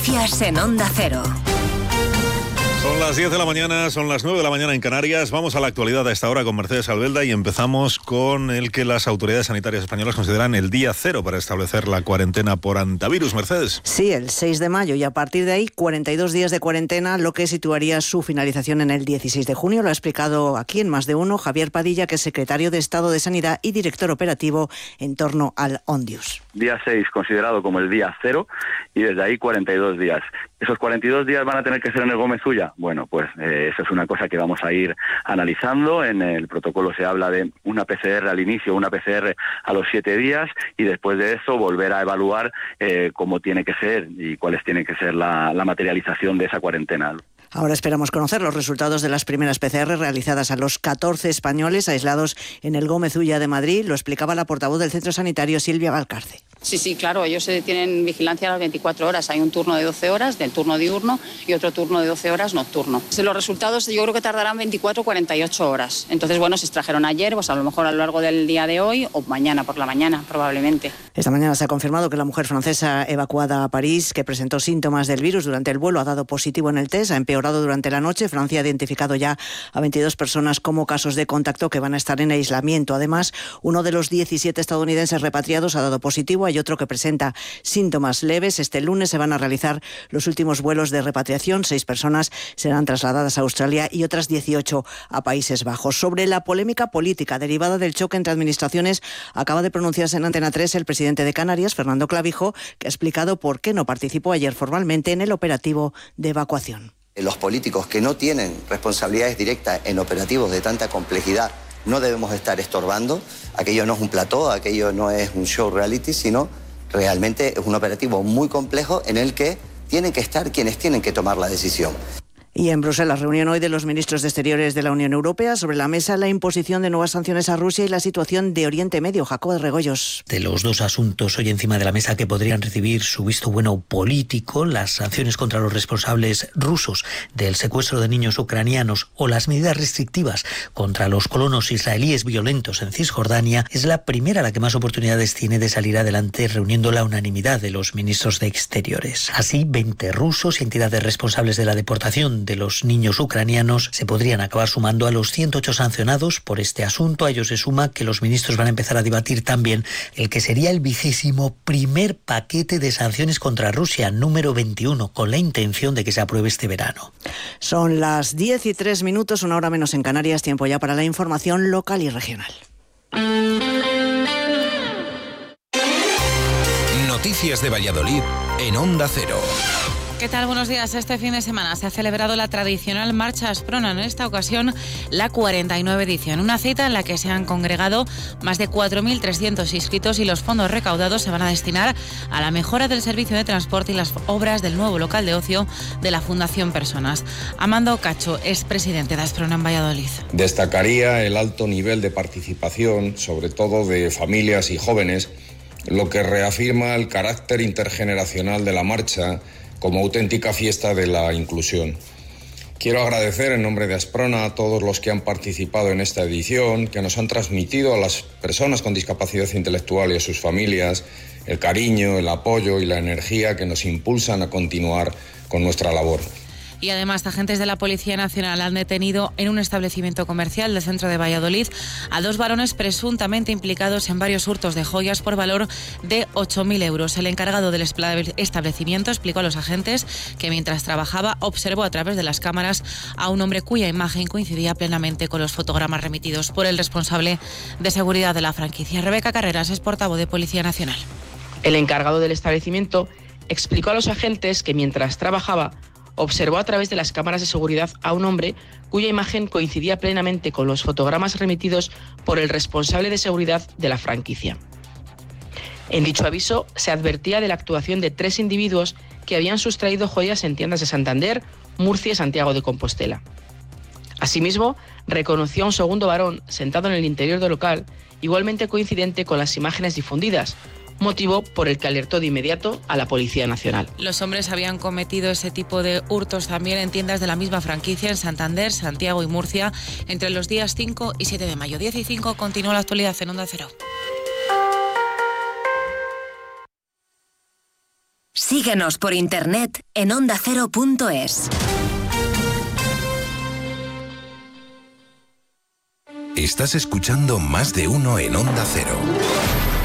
Noticias en Onda Cero. Son las 10 de la mañana, son las 9 de la mañana en Canarias. Vamos a la actualidad a esta hora con Mercedes Albelda y empezamos con el que las autoridades sanitarias españolas consideran el día cero para establecer la cuarentena por hantavirus. Mercedes. Sí, el 6 de mayo y a partir de ahí 42 días de cuarentena, lo que situaría su finalización en el 16 de junio. Lo ha explicado aquí en Más de Uno Javier Padilla, que es secretario de Estado de Sanidad y director operativo en torno al Ondius. Día 6 considerado como el día cero y desde ahí 42 días. ¿Esos 42 días van a tener que ser en el Gómez Ulla? Bueno, pues eso es una cosa que vamos a ir analizando. En el protocolo se habla de una PCR al inicio, una PCR a los 7 días y después de eso volver a evaluar cómo tiene que ser y cuáles tiene que ser la materialización de esa cuarentena. Ahora esperamos conocer los resultados de las primeras PCR realizadas a los 14 españoles aislados en el Gómez Ulla de Madrid. Lo explicaba la portavoz del centro sanitario, Silvia Valcarce. Sí, claro, ellos tienen vigilancia a las 24 horas. Hay un turno de 12 horas del turno diurno y otro turno de 12 horas nocturno. Los resultados yo creo que tardarán 24 o 48 horas. Entonces, bueno, se extrajeron ayer, pues a lo mejor a lo largo del día de hoy o mañana por la mañana, probablemente. Esta mañana se ha confirmado que la mujer francesa evacuada a París, que presentó síntomas del virus durante el vuelo, ha dado positivo en el test, ha empeorado durante la noche. Francia ha identificado ya a 22 personas como casos de contacto que van a estar en aislamiento. Además, uno de los 17 estadounidenses repatriados ha dado positivo. Hay otro que presenta síntomas leves. Este lunes se van a realizar los últimos vuelos de repatriación. 6 personas serán trasladadas a Australia y otras 18 a Países Bajos. Sobre la polémica política derivada del choque entre administraciones, acaba de pronunciarse en Antena 3 el presidente de Canarias, Fernando Clavijo, que ha explicado por qué no participó ayer formalmente en el operativo de evacuación. Los políticos que no tienen responsabilidades directas en operativos de tanta complejidad no debemos estar estorbando. Aquello no es un plató, aquello no es un show reality, sino realmente es un operativo muy complejo en el que tienen que estar quienes tienen que tomar la decisión. Y en Bruselas, reunión hoy de los ministros de Exteriores de la Unión Europea. Sobre la mesa, la imposición de nuevas sanciones a Rusia y la situación de Oriente Medio. Jacobo de Regoyos. De los dos asuntos hoy encima de la mesa que podrían recibir su visto bueno político, las sanciones contra los responsables rusos del secuestro de niños ucranianos o las medidas restrictivas contra los colonos israelíes violentos en Cisjordania, es la primera la que más oportunidades tiene de salir adelante reuniendo la unanimidad de los ministros de Exteriores. Así, 20 rusos y entidades responsables de la deportación de los niños ucranianos se podrían acabar sumando a los 108 sancionados por este asunto. A ello se suma que los ministros van a empezar a debatir también el que sería el 21º paquete de sanciones contra Rusia, número 21, con la intención de que se apruebe este verano. Son las 10:03, 1 hora menos en Canarias, tiempo ya para la información local y regional. Noticias de Valladolid en Onda Cero. ¿Qué tal? Buenos días. Este fin de semana se ha celebrado la tradicional Marcha Asprona, en esta ocasión la 49 edición. Una cita en la que se han congregado más de 4.300 inscritos y los fondos recaudados se van a destinar a la mejora del servicio de transporte y las obras del nuevo local de ocio de la Fundación Personas. Amando Cacho es presidente de Asprona en Valladolid. Destacaría el alto nivel de participación, sobre todo de familias y jóvenes, lo que reafirma el carácter intergeneracional de la marcha como auténtica fiesta de la inclusión. Quiero agradecer en nombre de Asprona a todos los que han participado en esta edición, que nos han transmitido a las personas con discapacidad intelectual y a sus familias el cariño, el apoyo y la energía que nos impulsan a continuar con nuestra labor. Y además, agentes de la Policía Nacional han detenido en un establecimiento comercial del centro de Valladolid a 2 varones presuntamente implicados en varios hurtos de joyas por valor de 8.000 euros. El encargado del establecimiento explicó a los agentes que mientras trabajaba observó a través de las cámaras a un hombre cuya imagen coincidía plenamente con los fotogramas remitidos por el responsable de seguridad de la franquicia. Rebeca Carreras es portavoz de Policía Nacional. El encargado del establecimiento explicó a los agentes que mientras trabajaba observó a través de las cámaras de seguridad a un hombre cuya imagen coincidía plenamente con los fotogramas remitidos por el responsable de seguridad de la franquicia. En dicho aviso se advertía de la actuación de 3 individuos que habían sustraído joyas en tiendas de Santander, Murcia y Santiago de Compostela. Asimismo, reconoció a un segundo varón sentado en el interior del local, igualmente coincidente con las imágenes difundidas, motivo por el que alertó de inmediato a la Policía Nacional. Los hombres habían cometido ese tipo de hurtos también en tiendas de la misma franquicia en Santander, Santiago y Murcia entre los días 5 y 7 de mayo. 10 y 5 continúa la actualidad en Onda Cero. Síguenos por internet en ondacero.es. Estás escuchando Más de Uno en Onda Cero.